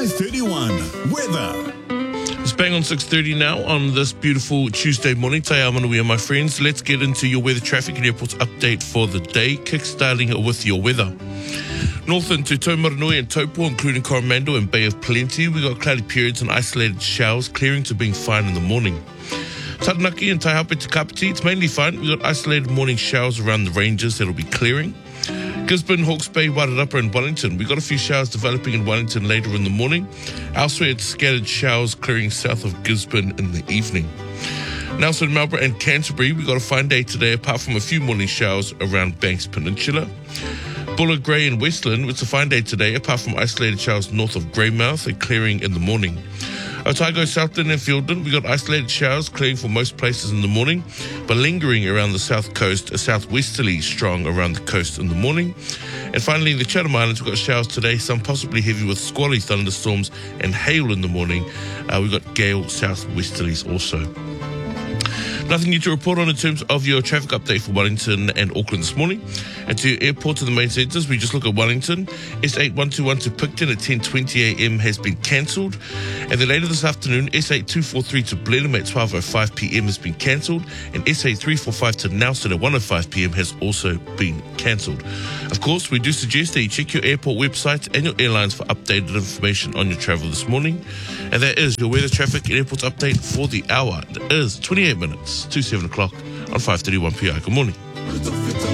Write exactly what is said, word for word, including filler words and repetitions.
five thirty-one. Weather. It's bang on six thirty now on this beautiful Tuesday morning. Te Amanui, my friends. Let's get into your weather, traffic and airports update for the day. Kickstarting it with your weather. North into Taumaranui and Taupo, including Coromandel and Bay of Plenty. We got cloudy periods and isolated showers, clearing to being fine in the morning. Taranaki and Taihape to Kapiti, it's mainly fine. We got isolated morning showers around the ranges that'll be clearing. Gisborne, Hawke's Bay, Wairarapa and Wellington. We got a few showers developing in Wellington later in the morning. Elsewhere, it's scattered showers clearing south of Gisborne in the evening. Nelson, Melbourne and Canterbury, we got a fine day today apart from a few morning showers around Banks Peninsula. Buller, Grey and Westland, it's a fine day today apart from isolated showers north of Greymouth and clearing in the morning. Otago, Southland and Fielden, we got isolated showers clearing for most places in the morning, but lingering around the south coast, a southwesterly strong around the coast in the morning. And finally, in the Chatham Islands, we've got showers today, some possibly heavy with squally thunderstorms and hail in the morning. Uh, we've got gale southwesterlies also. Nothing new to report on in terms of your traffic update for Wellington and Auckland this morning. And to your airport to the main centres, we just look at Wellington. S eight one two one to Picton at ten twenty a m has been cancelled. And then later this afternoon, S eight two four three to Blenheim at twelve oh five p m has been cancelled. And S eight three four five to Nelson at one oh five p m has also been cancelled. Of course, we do suggest that you check your airport websites and your airlines for updated information on your travel this morning. And that is your weather, traffic and airports update for the hour. It is twenty-eight minutes to seven o'clock on five thirty-one p m. Good morning.